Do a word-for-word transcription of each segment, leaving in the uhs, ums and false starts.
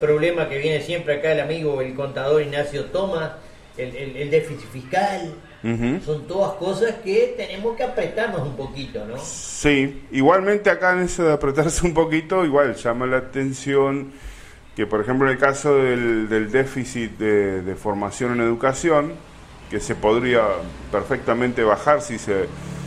problema que viene siempre acá el amigo, el contador Ignacio Tomás, el, el, el déficit fiscal. Uh-huh. Son todas cosas que tenemos que apretarnos un poquito, ¿no? Sí, igualmente acá en eso de apretarse un poquito, igual llama la atención que, por ejemplo, en el caso del, del déficit de, de formación en educación, que se podría perfectamente bajar si se...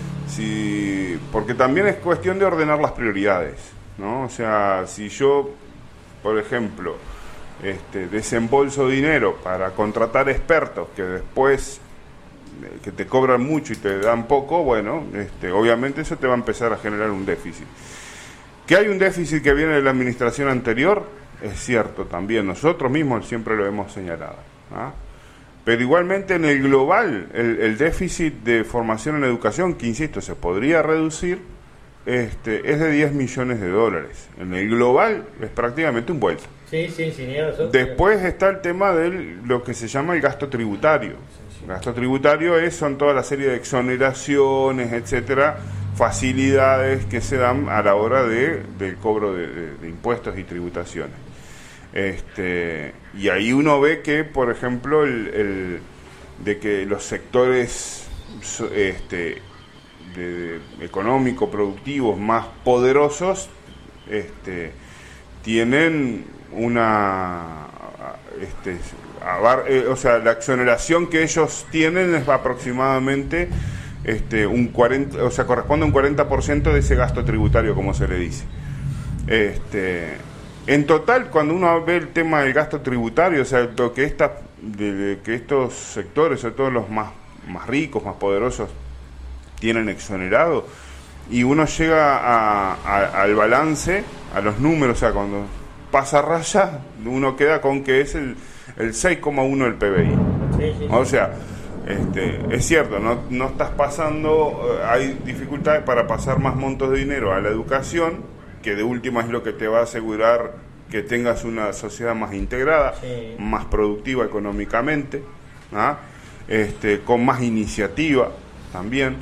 si porque también es cuestión de ordenar las prioridades, ¿no? O sea, si yo, por ejemplo, este, desembolso dinero para contratar expertos que después que te cobran mucho y te dan poco, bueno, este, obviamente eso te va a empezar a generar un déficit. Que hay un déficit que viene de la administración anterior, es cierto también, nosotros mismos siempre lo hemos señalado, ¿ah? Pero igualmente en el global, el, el déficit de formación en educación, que insisto, se podría reducir, este, es de diez millones de dólares. En el global es prácticamente un vuelto. Sí, sí, sí. Después está el tema de lo que se llama el gasto tributario. El gasto tributario es, son toda la serie de exoneraciones, etcétera, facilidades que se dan a la hora de, del cobro de, de, de impuestos y tributaciones. Este, y ahí uno ve que, por ejemplo, el, el de que los sectores este, de, de económico productivos más poderosos este, tienen una este, abar, eh, o sea, la exoneración que ellos tienen es aproximadamente este, un cuarenta, o sea, corresponde a un cuarenta por ciento de ese gasto tributario, como se le dice. Este, en total, cuando uno ve el tema del gasto tributario, o sea, lo que esta, de, de que estos sectores, sobre todo los más, más ricos, más poderosos, tienen exonerado, y uno llega a, a, al balance, a los números, o sea, cuando pasa raya, uno queda con que es el, el seis coma uno del P B I. Sí, sí, sí. O sea, este, es cierto, no, no estás pasando, hay dificultades para pasar más montos de dinero a la educación, que de última es lo que te va a asegurar que tengas una sociedad más integrada, sí, más productiva económicamente, ¿ah? este, con más iniciativa también,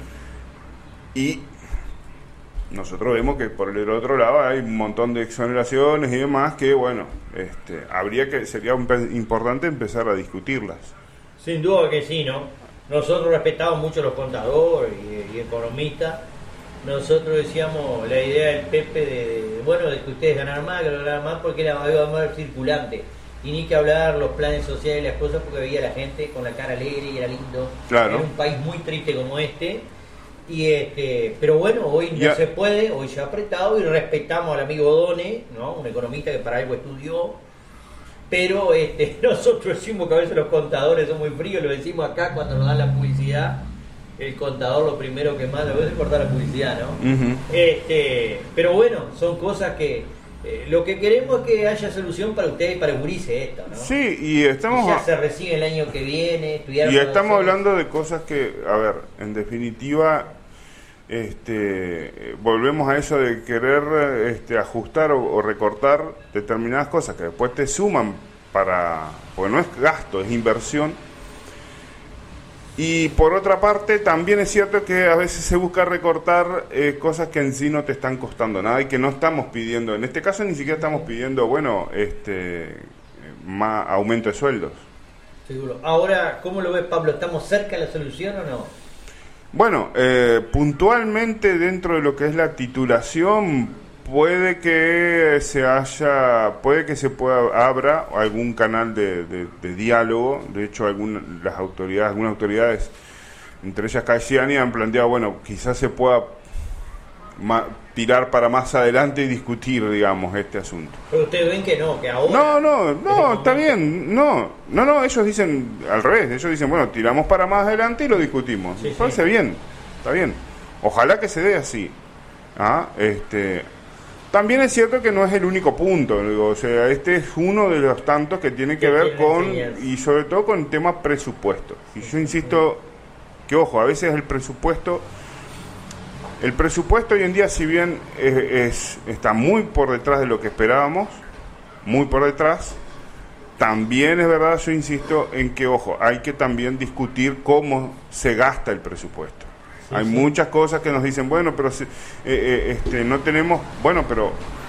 y nosotros vemos que por el otro lado hay un montón de exoneraciones y demás que, bueno, este, habría que, sería un, importante empezar a discutirlas. Sin duda que sí, ¿no? Nosotros respetamos mucho a los contadores y, y economistas. Nosotros decíamos la idea del Pepe de, de bueno, de que ustedes ganan más, que lo ganan más porque era más circulante. Y ni que hablar los planes sociales y las cosas porque veía a la gente con la cara alegre y era lindo. Claro. En un país muy triste como este. Y este, pero bueno, hoy no ya. se puede, hoy se ha apretado y respetamos al amigo Done, ¿no? Un economista que para algo estudió. Pero este, nosotros decimos que a veces los contadores son muy fríos, lo decimos acá cuando nos dan la publicidad. El contador lo primero que manda es cortar la publicidad, ¿no? Uh-huh. Este, pero bueno, son cosas que eh, lo que queremos es que haya solución para ustedes y para Gurice esto, ¿no? Sí, y estamos... Y ya se recibe el año que viene, y estamos hablando de cosas que, a ver, en definitiva, este, volvemos a eso de querer este, ajustar o, o recortar determinadas cosas que después te suman para... porque no es gasto, es inversión. Y por otra parte, también es cierto que a veces se busca recortar eh, cosas que en sí no te están costando nada y que no estamos pidiendo. En este caso ni siquiera estamos pidiendo, bueno, este más aumento de sueldos. Seguro. Ahora, ¿cómo lo ves, Pablo? ¿Estamos cerca de la solución o no? Bueno, eh, puntualmente dentro de lo que es la titulación, puede que se haya, puede que se pueda abra algún canal de, de, de diálogo. De hecho, algunas las autoridades, algunas autoridades, entre ellas Cassiani, han planteado, bueno, quizás se pueda ma, tirar para más adelante y discutir, digamos, este asunto. Pero ustedes ven que no, que ahora... No, no, no, está bien, no, no, no, ellos dicen al revés, ellos dicen, bueno, tiramos para más adelante y lo discutimos. Sí, parece sí. bien, está bien. Ojalá que se dé así. Ah, este... También es cierto que no es el único punto, digo, o sea, este es uno de los tantos que tiene que ver con, y sobre todo con el tema presupuesto. Y yo insisto que, ojo, a veces el presupuesto, el presupuesto hoy en día, si bien es, es está muy por detrás de lo que esperábamos, muy por detrás, también es verdad, yo insisto en que, ojo, hay que también discutir cómo se gasta el presupuesto. Hay sí. muchas cosas que nos dicen, bueno, pero si, eh, eh, este, no tenemos, bueno, pero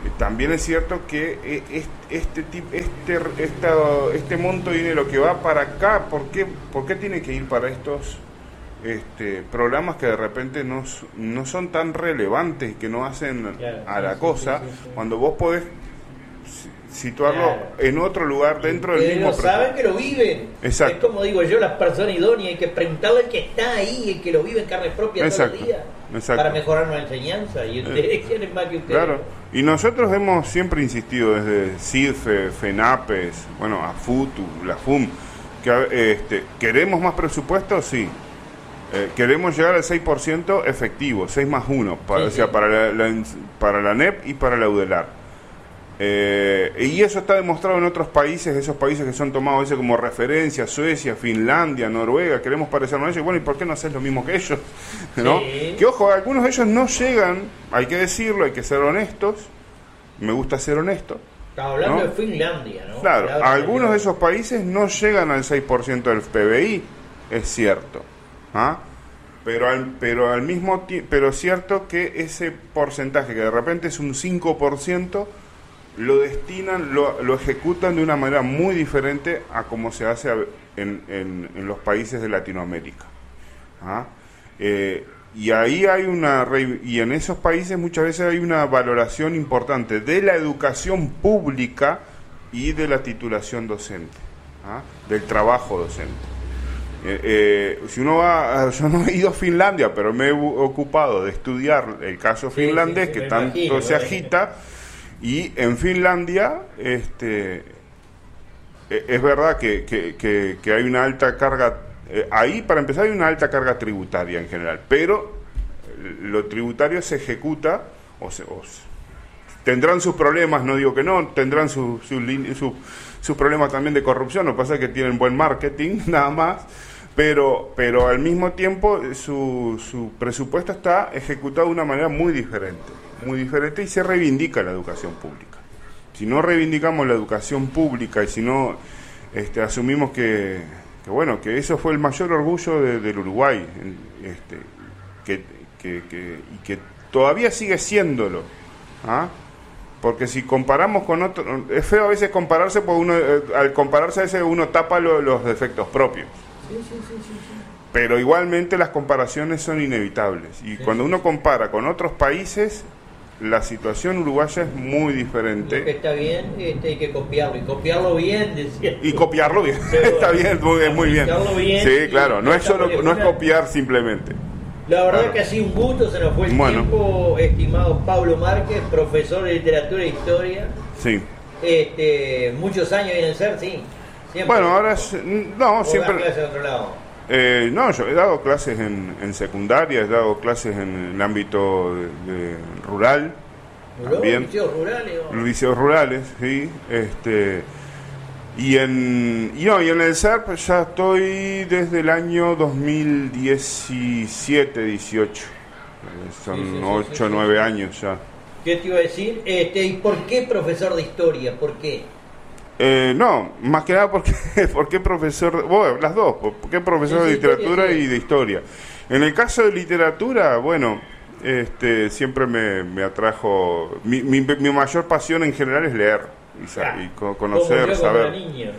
también es cierto que eh, este, este, este, esta, este monto de dinero que va para acá, ¿por qué, por qué tiene que ir para estos este, programas que de repente no, no son tan relevantes, que no hacen claro, a la sí, cosa, sí, sí, sí. cuando vos podés situarlo claro. en otro lugar dentro del mismo proyecto? Saben que lo viven. Exacto. Es como digo yo, las personas idóneas, hay que preguntarle al que está ahí, el que lo vive en carne propia Exacto. todos los días. Exacto. Para mejorar nuestra enseñanza, y ustedes eh, quieren más que ustedes. Claro, y nosotros hemos siempre insistido desde CIDFE, FENAPES, bueno, AFUTU, la FUM, que este, ¿queremos más presupuesto? Sí. Eh, queremos llegar al seis por ciento efectivo, seis más uno, para, sí, o sea, sí. para, la, la, para la N E P y para la UDELAR. Eh, y eso está demostrado en otros países, esos países que son tomados a veces como referencia, Suecia, Finlandia, Noruega, queremos parecernos a ellos, bueno, ¿y por qué no haces lo mismo que ellos? ¿No? Sí. Que ojo, algunos de ellos no llegan, hay que decirlo, hay que ser honestos, me gusta ser honesto. Estaba hablando ¿no? de Finlandia, ¿no? Claro, algunos de esos países no llegan al seis por ciento del P B I, es cierto, ¿ah? Pero al, pero al mismo tiempo, pero es cierto que ese porcentaje, que de repente es un cinco por ciento, lo destinan, lo, lo ejecutan de una manera muy diferente a como se hace en, en, en los países de Latinoamérica. ¿Ah? Eh, y ahí hay una y en esos países muchas veces hay una valoración importante de la educación pública y de la titulación docente, ¿ah? Del trabajo docente. Eh, eh, si uno va, yo no he ido a Finlandia, pero me he ocupado de estudiar el caso finlandés, sí, sí, que tanto imagino, se agita. Y en Finlandia, este, es verdad que, que, que, que hay una alta carga, eh, ahí para empezar hay una alta carga tributaria en general, pero lo tributario se ejecuta, o, se, o se, tendrán sus problemas, no digo que no, tendrán sus su, su, su problemas también de corrupción, lo que pasa es que tienen buen marketing, nada más, pero, pero al mismo tiempo su, su presupuesto está ejecutado de una manera muy diferente. muy diferente y se reivindica la educación pública. Si no reivindicamos la educación pública y si no este, asumimos que, que bueno que eso fue el mayor orgullo de, del Uruguay, este, que, que, que, y que todavía sigue siéndolo, ¿ah? Porque si comparamos con otro, es feo a veces compararse, porque uno, eh, al compararse a veces uno tapa lo, los defectos propios. Sí, sí, sí, sí, sí. Pero igualmente las comparaciones son inevitables y sí, cuando uno compara con otros países, la situación uruguaya es muy diferente. Lo que está bien, este, hay que copiarlo, y copiarlo bien, decía. Y copiarlo bien, está bien, muy, muy bien. bien. Sí, claro, no es solo, no es copiar simplemente. La verdad claro. que ha sido un gusto, se nos fue el bueno. tiempo, estimado Pablo Márquez, profesor de literatura e historia. Sí. Este, muchos años vienen a ser, sí. Siempre. Bueno, ahora es, no, siempre. ¿O das clases de otro lado? Eh, no, yo he dado clases en, en secundaria, he dado clases en el ámbito de, de rural, también. Liceos rurales. Los liceos rurales, sí. Este, y en y no, y en el S E R P ya estoy desde el año dos mil diecisiete, dieciocho. Son sí, sí, ocho, sí, sí, nueve sí. años ya. ¿Qué te iba a decir? Este, ¿y por qué profesor de historia? ¿Por qué? Eh, no, más que nada porque, porque profesor, bueno, las dos, porque profesor sí, de literatura sí. y de historia. En el caso de literatura, bueno, este, siempre me, me atrajo, mi, mi, mi mayor pasión en general es leer y, ah, y co conocer, yo saber.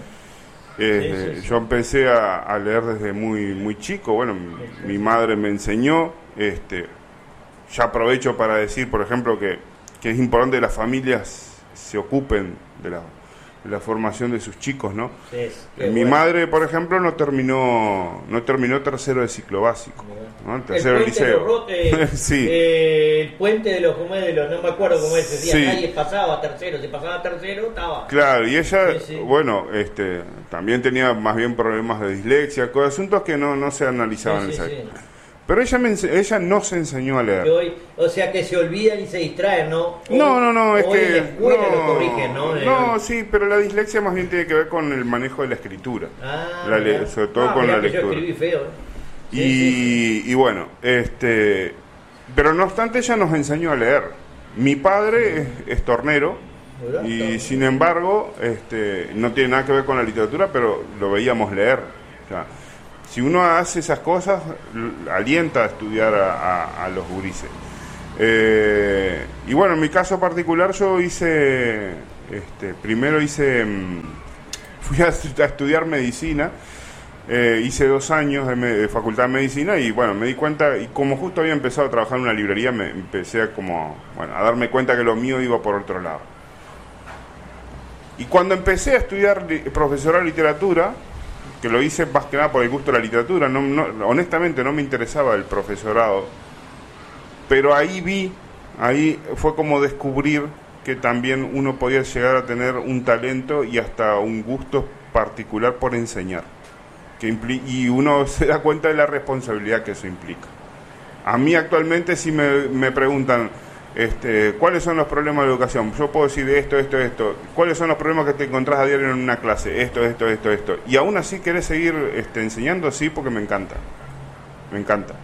Eh, sí, sí, sí. Yo empecé a, a leer desde muy muy chico, bueno, sí, mi, mi madre me enseñó, este, ya aprovecho para decir, por ejemplo, que, que es importante que las familias se ocupen de la la formación de sus chicos, ¿no? Sí, Mi bueno. madre, por ejemplo, no terminó no terminó tercero de ciclo básico, ¿no? El tercero el de liceo. De rote, sí. Eh, el puente de los, ¿cómo es? De los, no me acuerdo cómo es, decía, sí. Nadie pasaba a tercero, si pasaba a tercero, estaba. Claro, y ella, sí, sí. bueno, este, también tenía más bien problemas de dislexia, asuntos que no, no se analizaban sí, sí, en esa sí. época. Pero ella me ella no se enseñó a leer. Hoy, o sea que se olvidan y se distraen, ¿no? Hoy, no, no, no, es que... En la escuela no, lo corrigen, ¿no? No, sí, pero la dislexia más bien tiene que ver con el manejo de la escritura. Ah, la le, sobre todo ah, con la lectura. Yo escribí feo, ¿eh? Sí, y, sí, sí. y bueno, este... Pero no obstante ella nos enseñó a leer. Mi padre es, es tornero ¿verdad? Y sin embargo este no tiene nada que ver con la literatura, pero lo veíamos leer. O sea, si uno hace esas cosas, alienta a estudiar a, a, a los gurises. Eh, y bueno, en mi caso particular yo hice, este, primero hice, fui a, a estudiar medicina, eh, hice dos años de, me, de facultad de medicina y bueno, me di cuenta, y como justo había empezado a trabajar en una librería, me empecé a, como, bueno, a darme cuenta que lo mío iba por otro lado. Y cuando empecé a estudiar profesorado de literatura, que lo hice más que nada por el gusto de la literatura, no, no, honestamente no me interesaba el profesorado, pero ahí vi, ahí fue como descubrir que también uno podía llegar a tener un talento y hasta un gusto particular por enseñar, que impli- y uno se da cuenta de la responsabilidad que eso implica. A mí actualmente si me, me preguntan, este, ¿cuáles son los problemas de la educación? Yo puedo decir esto, esto, esto. ¿Cuáles son los problemas que te encontrás a diario en una clase? Esto, esto, esto, esto. Y aún así querés seguir este, enseñando, sí, porque me encanta. Me encanta.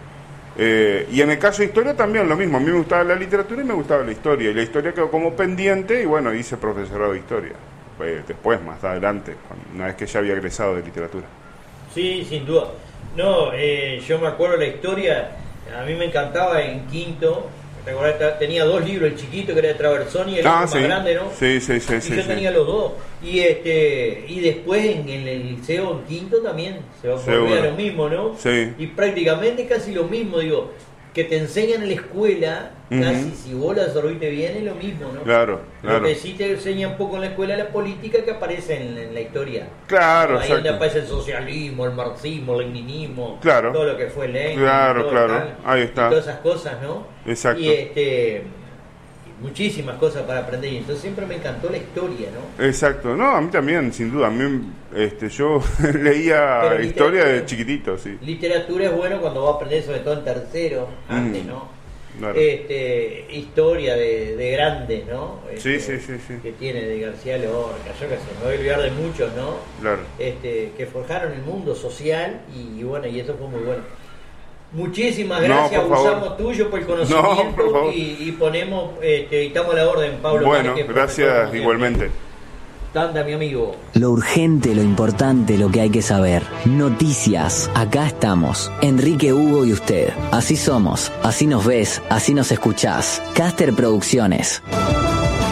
Eh, y en el caso de historia también lo mismo. A mí me gustaba la literatura y me gustaba la historia. Y la historia quedó como pendiente y bueno, hice profesorado de historia. Eh, después, más adelante, cuando, una vez que ya había egresado de literatura. Sí, sin duda. No, eh, yo me acuerdo la historia, a mí me encantaba en quinto. ¿Te acordás? Tenía dos libros, el chiquito que era de Traversón y el ah, otro sí. más grande, ¿no? Sí, sí, sí. Y sí, yo sí. tenía los dos. Y este y después en, en el liceo, en quinto también, se va a volver Seguro. a lo mismo, ¿no? Sí. Y prácticamente casi lo mismo, digo, que te enseñan en la escuela, Uh-huh. casi si vos la absorbiste bien es lo mismo, ¿no? Claro, claro. Lo que sí te enseña un poco en la escuela la política que aparece en, en la historia. Claro, ahí donde exacto. aparece el socialismo, el marxismo, el leninismo, Claro. todo lo que fue Lenin, Claro, todo claro. tal, Ahí está. y todas esas cosas, ¿no? Exacto. Y este muchísimas cosas para aprender y entonces siempre me encantó la historia, ¿no? Exacto, no, a mí también, sin duda, a mí, este, yo leía Pero historia de literatura- chiquitito, sí. Literatura es bueno cuando vas a aprender sobre todo en tercero, antes, Mm, ¿no? claro. Este, historia de, de grandes, ¿no? Este, Sí, sí, sí, sí. Que tiene de García Lorca, yo qué sé, me voy a olvidar de muchos, ¿no? Claro. Este, que forjaron el mundo social y, y bueno, y eso fue muy bueno. Muchísimas No, gracias, por favor. abusamos tuyo por el conocimiento No, por favor. y, y ponemos, este, y estamos a la orden, Pablo. Bueno, Márquez, profesor, gracias como siempre. igualmente. Tanda, mi amigo. Lo urgente, lo importante, lo que hay que saber. Noticias. Acá estamos. Enrique, Hugo y usted. Así somos. Así nos ves. Así nos escuchás. Caster Producciones.